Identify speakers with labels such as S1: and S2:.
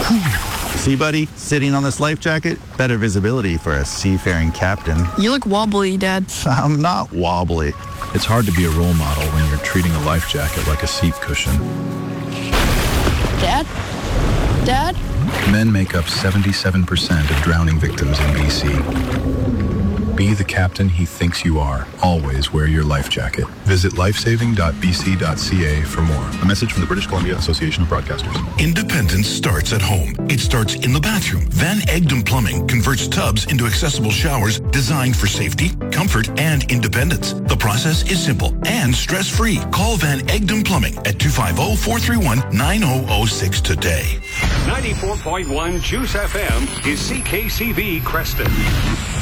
S1: See, buddy, sitting on this life jacket, better visibility for a seafaring captain.
S2: You look wobbly, Dad.
S1: I'm not wobbly.
S3: It's hard to be a role model when you're treating a life jacket like a seat cushion.
S2: Dad? Dad?
S3: Men make up 77% of drowning victims in BC. Be the captain he thinks you are. Always wear your life jacket. Visit lifesaving.bc.ca for more. A message from the British Columbia Association of Broadcasters.
S4: Independence starts at home. It starts in the bathroom. Van Egdom Plumbing converts tubs into accessible showers designed for safety, comfort, and independence. The process is simple and stress-free. Call Van Egdom Plumbing at 250-431-9006 today.
S5: 94.1 Juice FM is CKCV Creston.